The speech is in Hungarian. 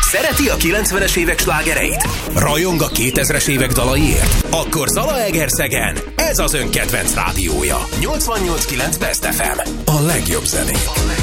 Szereti a 90-es évek slágereit? Rajong a 2000-es évek dalaiért? Akkor Zalaegerszegen ez az ön kedvenc rádiója. 88.9 Best FM. A legjobb zenék.